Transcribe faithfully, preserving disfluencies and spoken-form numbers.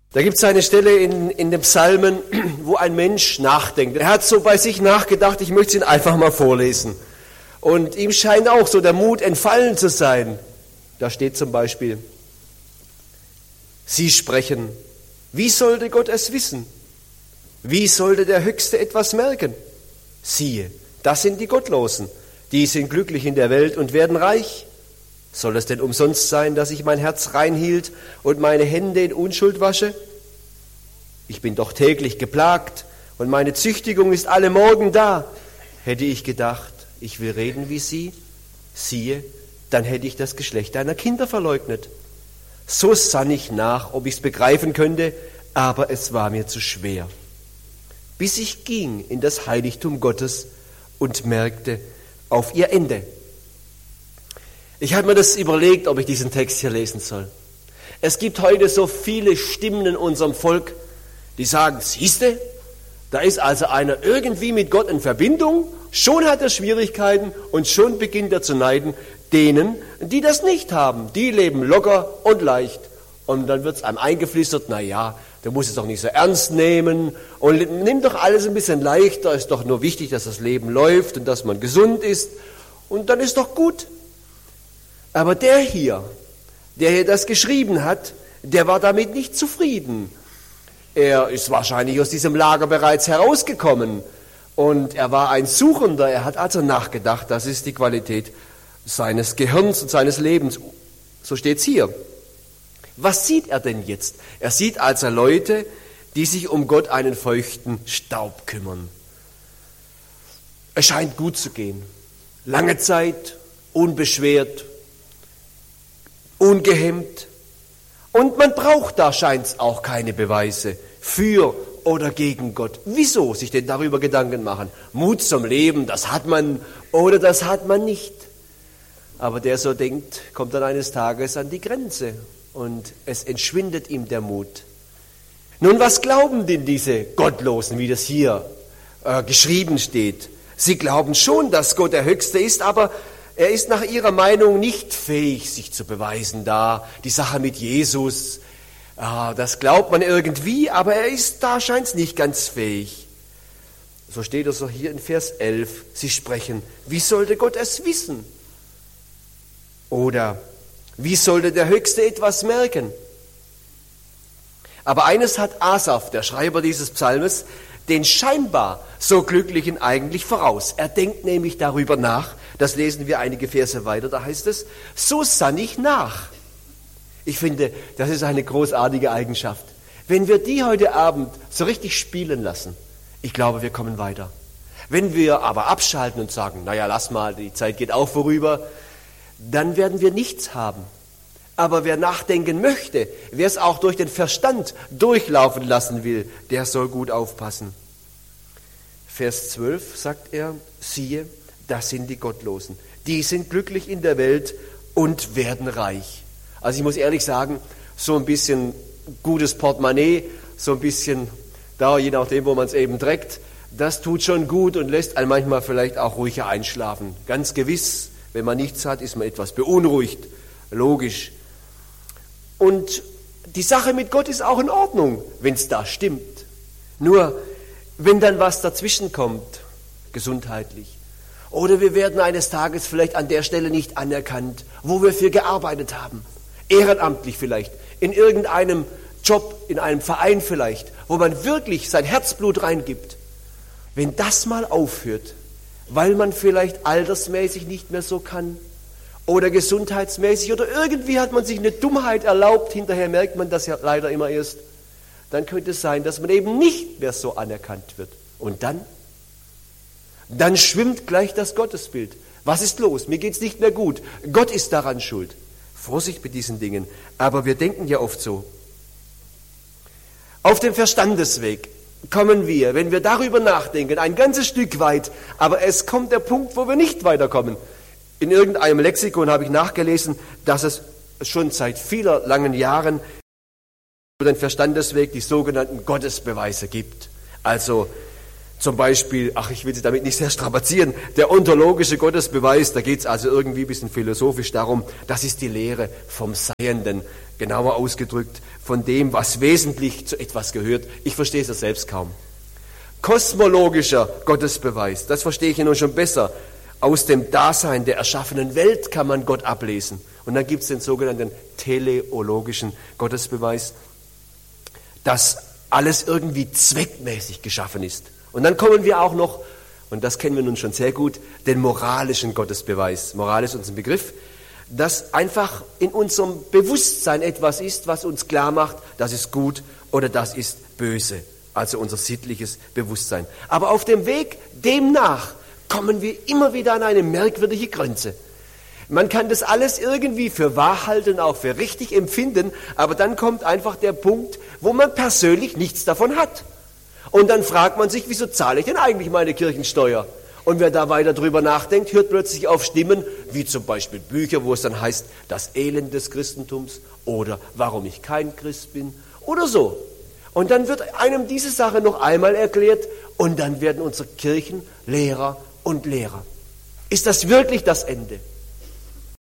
Da gibt es eine Stelle in, in dem Psalmen, wo ein Mensch nachdenkt. Er hat so bei sich nachgedacht, ich möchte es Ihnen einfach mal vorlesen. Und ihm scheint auch so der Mut entfallen zu sein. Da steht zum Beispiel, Sie sprechen, wie sollte Gott es wissen? Wie sollte der Höchste etwas merken? Siehe, das sind die Gottlosen, die sind glücklich in der Welt und werden reich. Soll es denn umsonst sein, dass ich mein Herz reinhielt und meine Hände in Unschuld wasche? Ich bin doch täglich geplagt und meine Züchtigung ist alle Morgen da. Hätte ich gedacht, ich will reden wie Sie, siehe, dann hätte ich das Geschlecht deiner Kinder verleugnet. So sann ich nach, ob ich es begreifen könnte, aber es war mir zu schwer. Bis ich ging in das Heiligtum Gottes und merkte auf ihr Ende. Ich habe mir das überlegt, ob ich diesen Text hier lesen soll. Es gibt heute so viele Stimmen in unserem Volk, die sagen, siehste, da ist also einer irgendwie mit Gott in Verbindung, schon hat er Schwierigkeiten und schon beginnt er zu neiden. Denen, die das nicht haben, die leben locker und leicht. Und dann wird es einem eingeflüstert, na ja, du musst es doch nicht so ernst nehmen und nimm doch alles ein bisschen leichter, ist doch nur wichtig, dass das Leben läuft und dass man gesund ist und dann ist doch gut. Aber der hier, der hier das geschrieben hat, der war damit nicht zufrieden. Er ist wahrscheinlich aus diesem Lager bereits herausgekommen und er war ein Suchender, er hat also nachgedacht, das ist die Qualität seines Gehirns und seines Lebens. So steht's hier. Was sieht er denn jetzt? Er sieht also Leute, die sich um Gott einen feuchten Staub kümmern. Es scheint gut zu gehen. Lange Zeit, unbeschwert, ungehemmt. Und man braucht da, scheint's, auch keine Beweise für oder gegen Gott. Wieso sich denn darüber Gedanken machen? Mut zum Leben, das hat man oder das hat man nicht. Aber der so denkt, kommt dann eines Tages an die Grenze und es entschwindet ihm der Mut. Nun, was glauben denn diese Gottlosen, wie das hier äh, geschrieben steht? Sie glauben schon, dass Gott der Höchste ist, aber er ist nach ihrer Meinung nicht fähig, sich zu beweisen da. Die Sache mit Jesus, äh, das glaubt man irgendwie, aber er ist da, scheint es nicht ganz fähig. So steht es auch hier in Vers elf. Sie sprechen, wie sollte Gott es wissen? Oder wie sollte der Höchste etwas merken? Aber eines hat Asaf, der Schreiber dieses Psalmes, den scheinbar so Glücklichen eigentlich voraus. Er denkt nämlich darüber nach, das lesen wir einige Verse weiter, da heißt es, so sann ich nach. Ich finde, das ist eine großartige Eigenschaft. Wenn wir die heute Abend so richtig spielen lassen, ich glaube, wir kommen weiter. Wenn wir aber abschalten und sagen, naja, lass mal, die Zeit geht auch vorüber, dann werden wir nichts haben. Aber wer nachdenken möchte, wer es auch durch den Verstand durchlaufen lassen will, der soll gut aufpassen. Vers zwölf sagt er, siehe, das sind die Gottlosen. Die sind glücklich in der Welt und werden reich. Also ich muss ehrlich sagen, so ein bisschen gutes Portemonnaie, so ein bisschen da, je nachdem, wo man es eben trägt, das tut schon gut und lässt einen manchmal vielleicht auch ruhiger einschlafen. Ganz gewiss, wenn man nichts hat, ist man etwas beunruhigt, logisch. Und die Sache mit Gott ist auch in Ordnung, wenn es da stimmt. Nur, wenn dann was dazwischen kommt, gesundheitlich, oder wir werden eines Tages vielleicht an der Stelle nicht anerkannt, wo wir für gearbeitet haben, ehrenamtlich vielleicht, in irgendeinem Job, in einem Verein vielleicht, wo man wirklich sein Herzblut reingibt. Wenn das mal aufhört, weil man vielleicht altersmäßig nicht mehr so kann oder gesundheitsmäßig oder irgendwie hat man sich eine Dummheit erlaubt, hinterher merkt man das ja leider immer erst, dann könnte es sein, dass man eben nicht mehr so anerkannt wird. Und dann? Dann schwimmt gleich das Gottesbild. Was ist los? Mir geht's nicht mehr gut. Gott ist daran schuld. Vorsicht mit diesen Dingen. Aber wir denken ja oft so. Auf dem Verstandesweg kommen wir, wenn wir darüber nachdenken, ein ganzes Stück weit, aber es kommt der Punkt, wo wir nicht weiterkommen. In irgendeinem Lexikon habe ich nachgelesen, dass es schon seit vieler langen Jahren über den Verstandesweg die sogenannten Gottesbeweise gibt. Also zum Beispiel, ach, ich will Sie damit nicht sehr strapazieren, der ontologische Gottesbeweis, da geht es also irgendwie ein bisschen philosophisch darum, das ist die Lehre vom Seienden. genauer ausgedrückt von dem, was wesentlich zu etwas gehört. Ich verstehe es ja selbst kaum. Kosmologischer Gottesbeweis, das verstehe ich ja nun schon besser. Aus dem Dasein der erschaffenen Welt kann man Gott ablesen. Und dann gibt es den sogenannten teleologischen Gottesbeweis, dass alles irgendwie zweckmäßig geschaffen ist. Und dann kommen wir auch noch, und das kennen wir nun schon sehr gut, den moralischen Gottesbeweis. Moral ist uns ein Begriff, dass einfach in unserem Bewusstsein etwas ist, was uns klar macht, das ist gut oder das ist böse. Also unser sittliches Bewusstsein. Aber auf dem Weg demnach kommen wir immer wieder an eine merkwürdige Grenze. Man kann das alles irgendwie für wahr halten, auch für richtig empfinden, aber dann kommt einfach der Punkt, wo man persönlich nichts davon hat. Und dann fragt man sich, wieso zahle ich denn eigentlich meine Kirchensteuer? Und wer da weiter drüber nachdenkt, hört plötzlich auf Stimmen, wie zum Beispiel Bücher, wo es dann heißt, das Elend des Christentums oder warum ich kein Christ bin oder so. Und dann wird einem diese Sache noch einmal erklärt und dann werden unsere Kirchen Lehrer und Lehrer. Ist das wirklich das Ende?